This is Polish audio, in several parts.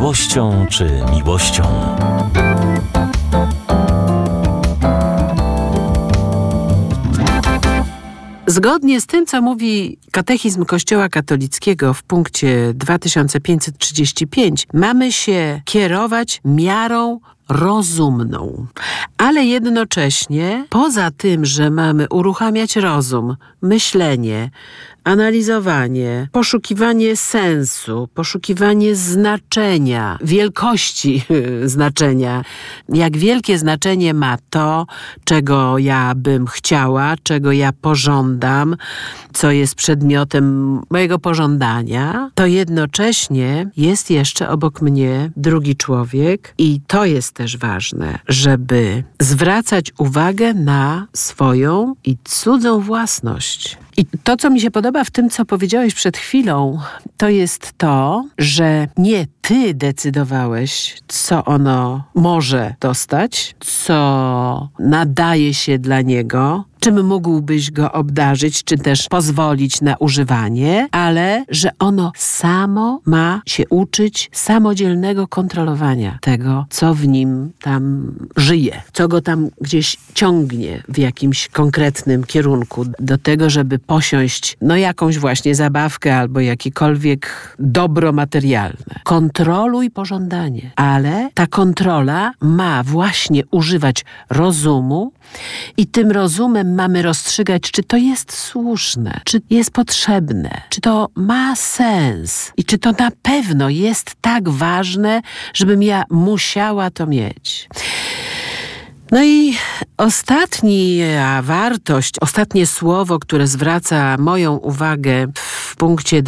złością czy miłością. Zgodnie z tym, co mówi Katechizm Kościoła Katolickiego w punkcie 2535, mamy się kierować miarą rozumną. Ale jednocześnie, poza tym, że mamy uruchamiać rozum, myślenie, analizowanie, poszukiwanie sensu, poszukiwanie znaczenia, wielkości znaczenia. Jak wielkie znaczenie ma to, czego ja bym chciała, czego ja pożądam, co jest przedmiotem mojego pożądania, to jednocześnie jest jeszcze obok mnie drugi człowiek i to jest też ważne, żeby zwracać uwagę na swoją i cudzą własność. I to, co mi się podoba w tym, co powiedziałeś przed chwilą, to jest to, że nie ty decydowałeś, co ono może dostać, co nadaje się dla niego, czym mógłbyś go obdarzyć, czy też pozwolić na używanie, ale że ono samo ma się uczyć samodzielnego kontrolowania tego, co w nim tam żyje, co go tam gdzieś ciągnie w jakimś konkretnym kierunku do tego, żeby posiąść jakąś właśnie zabawkę albo jakiekolwiek dobro materialne. Kontroluj pożądanie, ale ta kontrola ma właśnie używać rozumu i tym rozumem mamy rozstrzygać, czy to jest słuszne, czy jest potrzebne, czy to ma sens i czy to na pewno jest tak ważne, żebym ja musiała to mieć. No i ostatnia wartość, ostatnie słowo, które zwraca moją uwagę w punkcie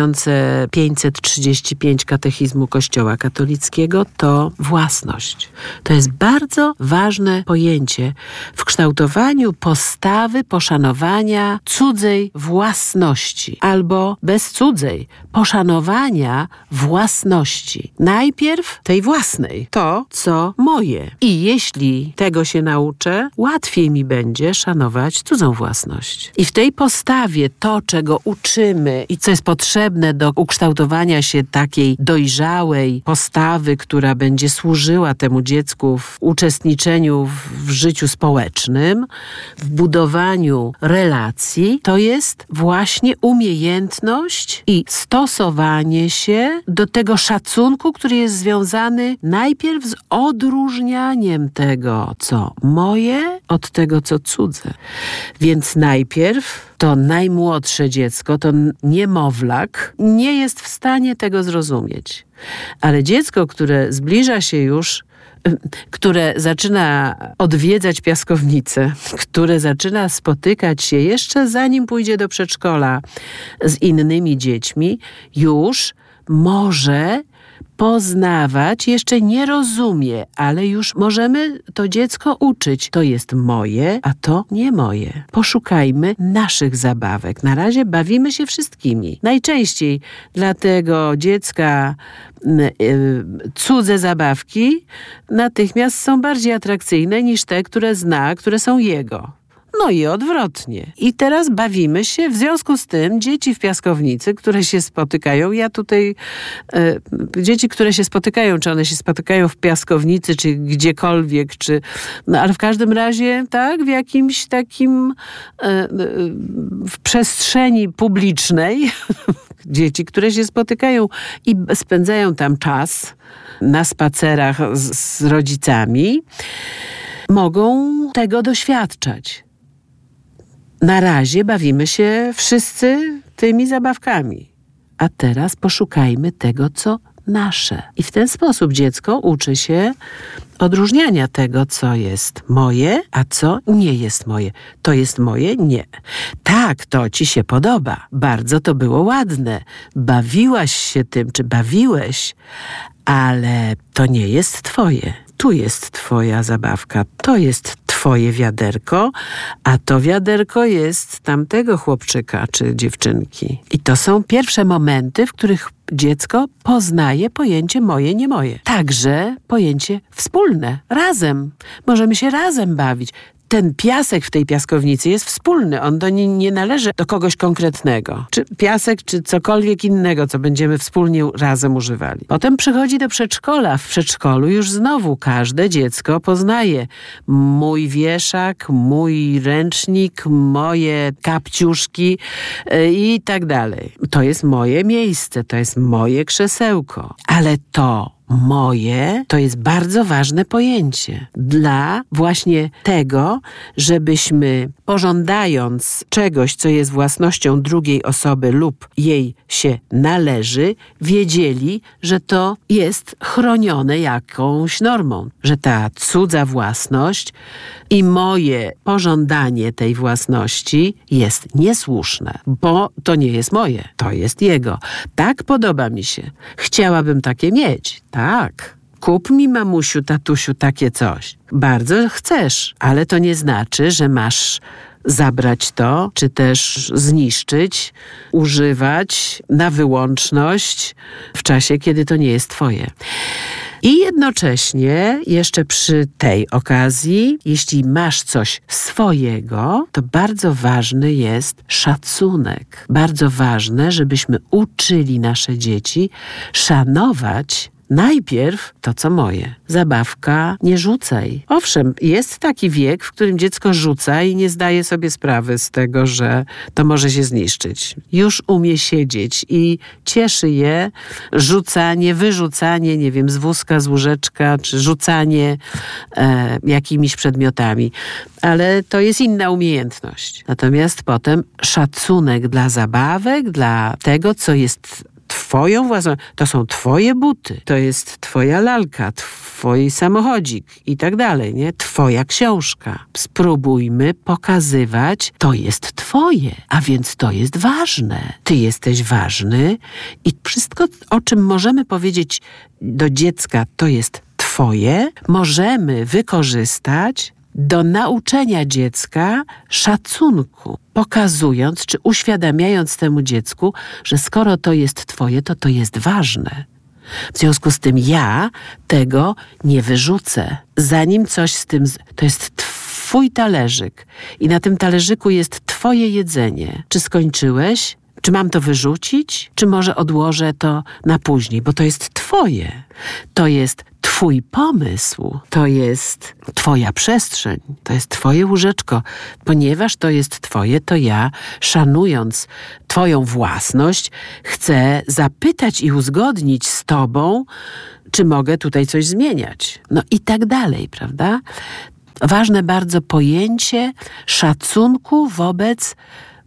2535 Katechizmu Kościoła Katolickiego, to własność. To jest bardzo ważne pojęcie w kształtowaniu postawy poszanowania cudzej własności albo bez cudzej poszanowania własności. Najpierw tej własnej, to co moje. I jeśli tego się nauczę, łatwiej mi będzie szanować cudzą własność. I w tej postawie to, czego uczymy i co jest potrzebne do ukształtowania się takiej dojrzałej postawy, która będzie służyła temu dziecku w uczestniczeniu w życiu społecznym, w budowaniu relacji, to jest właśnie umiejętność i stosowanie się do tego szacunku, który jest związany najpierw z odróżnianiem tego, co moje, od tego, co cudze. Więc najpierw to najmłodsze dziecko, to niemowlak, nie jest w stanie tego zrozumieć. Ale dziecko, które zbliża się już, które zaczyna odwiedzać piaskownicę, które zaczyna spotykać się jeszcze zanim pójdzie do przedszkola z innymi dziećmi, już może poznawać, jeszcze nie rozumie, ale już możemy to dziecko uczyć. To jest moje, a to nie moje. Poszukajmy naszych zabawek. Na razie bawimy się wszystkimi. Najczęściej dla tego dziecka cudze zabawki natychmiast są bardziej atrakcyjne niż te, które zna, które są jego. No i odwrotnie. I teraz bawimy się, w związku z tym dzieci w piaskownicy, które się spotykają, dzieci, które się spotykają, czy one się spotykają w piaskownicy, czy gdziekolwiek, ale w każdym razie, tak, w jakimś takim w przestrzeni publicznej, dzieci, które się spotykają i spędzają tam czas na spacerach z rodzicami, mogą tego doświadczać. Na razie bawimy się wszyscy tymi zabawkami. A teraz poszukajmy tego, co nasze. I w ten sposób dziecko uczy się odróżniania tego, co jest moje, a co nie jest moje. To jest moje? Nie. Tak, to ci się podoba. Bardzo to było ładne. Bawiłaś się tym, czy bawiłeś, ale to nie jest twoje. Tu jest twoja zabawka, to jest twoje wiaderko, a to wiaderko jest tamtego chłopczyka czy dziewczynki. I to są pierwsze momenty, w których dziecko poznaje pojęcie moje, nie moje. Także pojęcie wspólne, razem. Możemy się razem bawić. ten piasek w tej piaskownicy jest wspólny. On nie należy do kogoś konkretnego. Czy piasek, czy cokolwiek innego, co będziemy wspólnie razem używali. Potem przychodzi do przedszkola. W przedszkolu już znowu każde dziecko poznaje mój wieszak, mój ręcznik, moje kapciuszki i tak dalej. To jest moje miejsce, to jest moje krzesełko. Ale to moje to jest bardzo ważne pojęcie dla właśnie tego, żebyśmy pożądając czegoś, co jest własnością drugiej osoby lub jej się należy, wiedzieli, że to jest chronione jakąś normą, że ta cudza własność i moje pożądanie tej własności jest niesłuszne, bo to nie jest moje, to jest jego. Tak podoba mi się. Chciałabym takie mieć. Tak. Kup mi, mamusiu, tatusiu, takie coś. Bardzo chcesz, ale to nie znaczy, że masz zabrać to, czy też zniszczyć, używać na wyłączność w czasie, kiedy to nie jest twoje. I jednocześnie jeszcze przy tej okazji, jeśli masz coś swojego, to bardzo ważny jest szacunek. Bardzo ważne, żebyśmy uczyli nasze dzieci szanować najpierw to, co moje. Zabawka, nie rzucaj. Owszem, jest taki wiek, w którym dziecko rzuca i nie zdaje sobie sprawy z tego, że to może się zniszczyć. Już umie siedzieć i cieszy je rzucanie, wyrzucanie, nie wiem, z wózka, z łóżeczka, czy rzucanie jakimiś przedmiotami. Ale to jest inna umiejętność. Natomiast potem szacunek dla zabawek, dla tego, co jest twoją własną, to są twoje buty, to jest twoja lalka, twój samochodzik i tak dalej, nie? Twoja książka. Spróbujmy pokazywać, to jest twoje, a więc to jest ważne. Ty jesteś ważny i wszystko, o czym możemy powiedzieć do dziecka, to jest twoje, możemy wykorzystać do nauczenia dziecka szacunku, pokazując czy uświadamiając temu dziecku, że skoro to jest twoje, to jest ważne. W związku z tym ja tego nie wyrzucę. Zanim coś z tym... To jest twój talerzyk i na tym talerzyku jest twoje jedzenie. Czy skończyłeś? Czy mam to wyrzucić? Czy może odłożę to na później? Bo to jest twoje. To jest twój pomysł. To jest twoja przestrzeń. To jest twoje łóżeczko. Ponieważ to jest twoje, to ja, szanując twoją własność, chcę zapytać i uzgodnić z tobą, czy mogę tutaj coś zmieniać. No i tak dalej, prawda? Ważne bardzo pojęcie szacunku wobec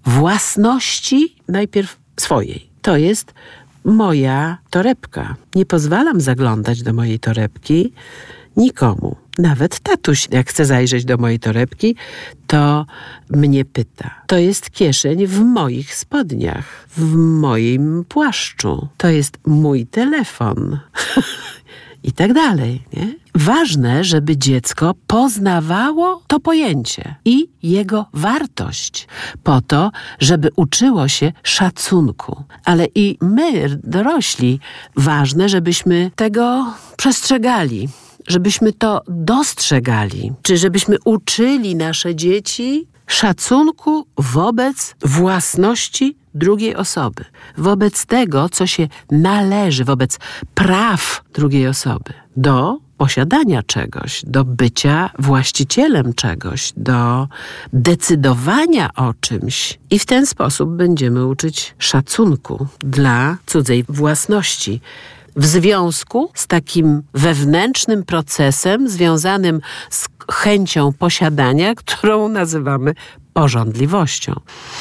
własności najpierw swojej. To jest moja torebka. Nie pozwalam zaglądać do mojej torebki nikomu. Nawet tatuś, jak chce zajrzeć do mojej torebki, to mnie pyta. To jest kieszeń w moich spodniach, w moim płaszczu. To jest mój telefon. I tak dalej, nie? Ważne, żeby dziecko poznawało to pojęcie i jego wartość po to, żeby uczyło się szacunku. Ale i my, dorośli, ważne, żebyśmy tego przestrzegali, żebyśmy to dostrzegali, czy żebyśmy uczyli nasze dzieci szacunku wobec własności drugiej osoby, wobec tego, co się należy, wobec praw drugiej osoby, do posiadania czegoś, do bycia właścicielem czegoś, do decydowania o czymś. I w ten sposób będziemy uczyć szacunku dla cudzej własności. W związku z takim wewnętrznym procesem związanym z chęcią posiadania, którą nazywamy pożądliwością.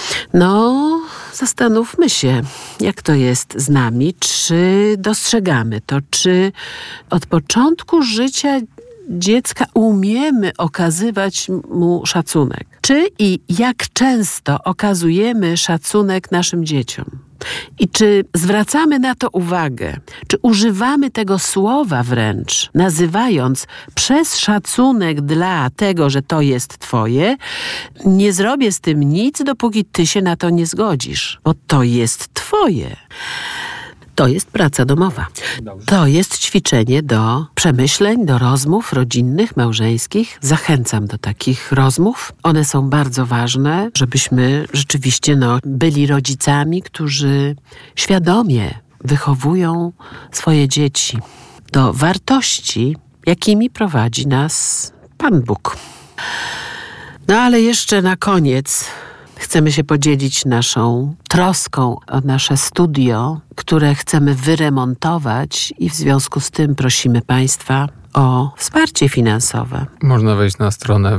No, zastanówmy się, jak to jest z nami, czy dostrzegamy to, czy od początku życia dziecka umiemy okazywać mu szacunek. Czy i jak często okazujemy szacunek naszym dzieciom? I czy zwracamy na to uwagę? Czy używamy tego słowa wręcz, nazywając przez szacunek dla tego, że to jest twoje, nie zrobię z tym nic, dopóki ty się na to nie zgodzisz, bo to jest twoje. To jest praca domowa. To jest ćwiczenie do przemyśleń, do rozmów rodzinnych, małżeńskich. Zachęcam do takich rozmów. One są bardzo ważne, żebyśmy rzeczywiście byli rodzicami, którzy świadomie wychowują swoje dzieci do wartości, jakimi prowadzi nas Pan Bóg. Ale jeszcze na koniec chcemy się podzielić naszą troską o nasze studio, które chcemy wyremontować i w związku z tym prosimy Państwa o wsparcie finansowe. Można wejść na stronę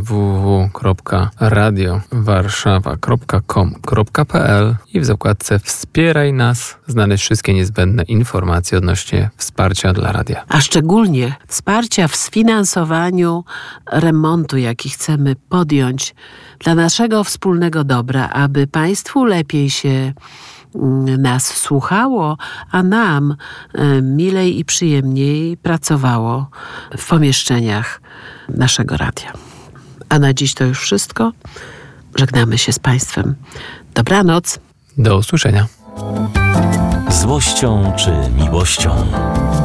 www.radiowarszawa.com.pl i w zakładce Wspieraj nas znaleźć wszystkie niezbędne informacje odnośnie wsparcia dla radia. A szczególnie wsparcia w sfinansowaniu remontu, jaki chcemy podjąć dla naszego wspólnego dobra, aby Państwu lepiej się nas słuchało, a nam milej i przyjemniej pracowało w pomieszczeniach naszego radia. A na dziś to już wszystko. Żegnamy się z Państwem. Dobranoc. Do usłyszenia. Złością czy miłością?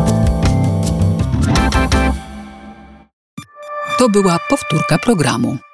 To była powtórka programu.